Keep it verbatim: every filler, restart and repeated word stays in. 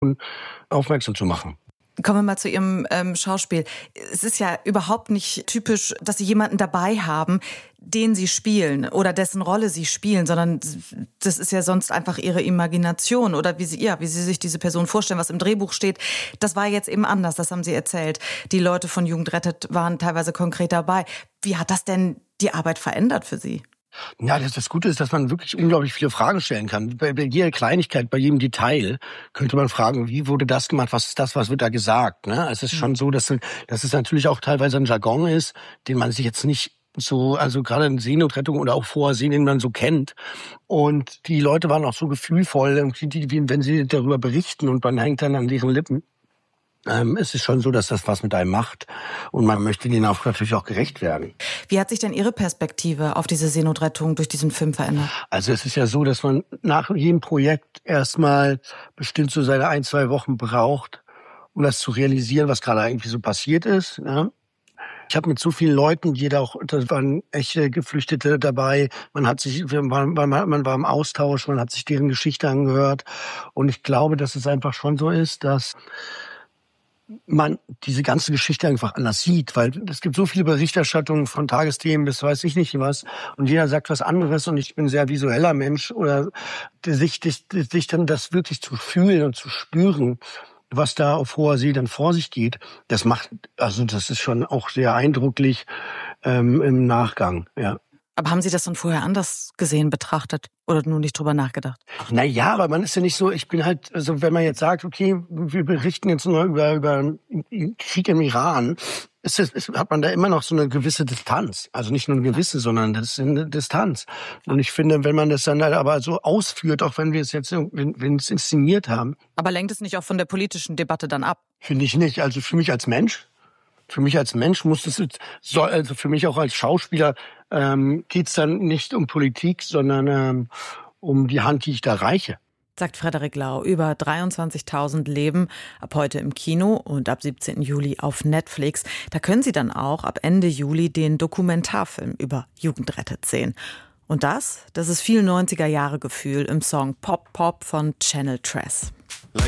versuchen, aufmerksam zu machen. Kommen wir mal zu Ihrem ähm, Schauspiel. Es ist ja überhaupt nicht typisch, dass Sie jemanden dabei haben, den Sie spielen oder dessen Rolle Sie spielen, sondern das ist ja sonst einfach Ihre Imagination oder wie Sie, ja, wie Sie sich diese Person vorstellen, was im Drehbuch steht. Das war jetzt eben anders, das haben Sie erzählt. Die Leute von Jugend rettet waren teilweise konkret dabei. Wie hat das denn die Arbeit verändert für Sie? Ja, das, das Gute ist, dass man wirklich unglaublich viele Fragen stellen kann. Bei, bei jeder Kleinigkeit, bei jedem Detail könnte man fragen, wie wurde das gemacht, was ist das, was wird da gesagt? Ne? Es ist schon so, dass, dass es natürlich auch teilweise ein Jargon ist, den man sich jetzt nicht so, also gerade in Seenotrettung oder auch vorher Seen, den man so kennt. Und die Leute waren auch so gefühlvoll, wenn sie darüber berichten und man hängt dann an deren Lippen. Ähm, es ist schon so, dass das was mit einem macht und man möchte denen auch natürlich auch gerecht werden. Wie hat sich denn Ihre Perspektive auf diese Seenotrettung durch diesen Film verändert? Also es ist ja so, dass man nach jedem Projekt erstmal bestimmt so seine ein, zwei Wochen braucht, um das zu realisieren, was gerade eigentlich so passiert ist. Ja? Ich habe mit so vielen Leuten, jeder auch, da waren echte Geflüchtete dabei, man hat sich, man war, man war im Austausch, man hat sich deren Geschichte angehört und ich glaube, dass es einfach schon so ist, dass man diese ganze Geschichte einfach anders sieht, weil es gibt so viele Berichterstattungen von Tagesthemen bis weiß ich nicht was und jeder sagt was anderes und ich bin ein sehr visueller Mensch oder sich, sich dann das wirklich zu fühlen und zu spüren, was da auf hoher See dann vor sich geht, das macht, also das ist schon auch sehr eindrücklich ähm, im Nachgang, ja. Aber haben Sie das dann vorher anders gesehen, betrachtet oder nur nicht drüber nachgedacht? Na ja, aber man ist ja nicht so, ich bin halt, also wenn man jetzt sagt, okay, wir berichten jetzt nur über, über Krieg im Iran, ist das, ist, hat man da immer noch so eine gewisse Distanz. Also nicht nur eine gewisse, sondern das ist eine Distanz. Und ich finde, wenn man das dann halt aber so ausführt, auch wenn wir es jetzt, wenn, wenn es inszeniert haben. Aber lenkt es nicht auch von der politischen Debatte dann ab? Finde ich nicht. Also für mich als Mensch, für mich als Mensch muss es, soll, also für mich auch als Schauspieler, ähm, geht's dann nicht um Politik, sondern ähm, um die Hand, die ich da reiche. Sagt Frederik Lau über dreiundzwanzigtausend Leben, ab heute im Kino und ab siebzehnten Juli auf Netflix. Da können Sie dann auch ab Ende Juli den Dokumentarfilm über Jugend rettet sehen. Und das, das ist viel neunziger Jahre Gefühl im Song Pop Pop von Channel Tres.